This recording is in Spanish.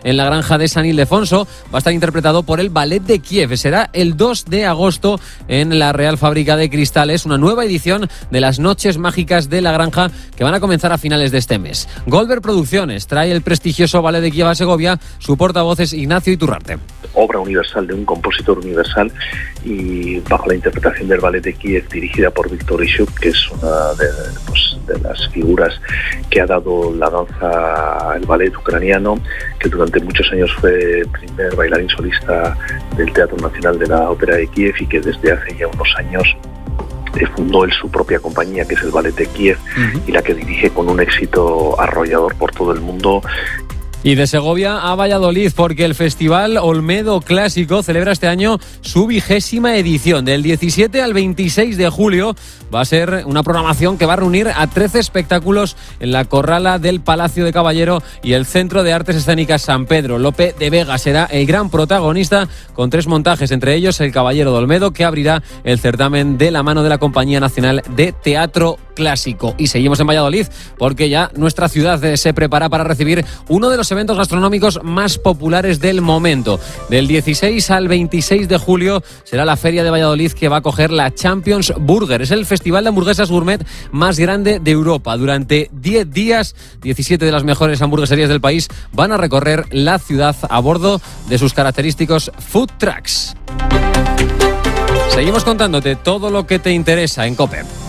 en la granja de San Ildefonso. Va a estar interpretado por el Ballet de Kiev. Será el 2 de agosto en la Real Fábrica de Cristales, una nueva edición de las Noches Mágicas de la Granja que van a comenzar a finales de este mes. Goldberg Producciones trae el prestigioso Ballet de Kiev a Segovia. Su portavoz es Ignacio Iturrarte. Obra universal de un compositor universal y bajo la interpretación del Ballet de Kiev, dirigida por Víctor Ishuk, que es una de las figuras que ha dado la danza, el ballet ucraniano, que durante muchos años fue primer bailarín solista del Teatro Nacional de la Ópera de Kiev y que desde hace ya unos años fundó él su propia compañía, que es el Ballet de Kiev, y la que dirige con un éxito arrollador por todo el mundo. Y de Segovia a Valladolid, porque el Festival Olmedo Clásico celebra este año su 20ª edición. Del 17 al 26 de julio va a ser una programación que va a reunir a 13 espectáculos en la Corrala del Palacio de Caballero y el Centro de Artes Escénicas San Pedro. Lope de Vega será el gran protagonista con 3 montajes, entre ellos El Caballero de Olmedo, que abrirá el certamen de la mano de la Compañía Nacional de Teatro Clásico. Y seguimos en Valladolid porque ya nuestra ciudad se prepara para recibir uno de los eventos gastronómicos más populares del momento. Del 16 al 26 de julio será la Feria de Valladolid, que va a acoger la Champions Burger. Es el festival de hamburguesas gourmet más grande de Europa. Durante 10 días, 17 de las mejores hamburgueserías del país van a recorrer la ciudad a bordo de sus característicos food trucks. Seguimos contándote todo lo que te interesa en COPE.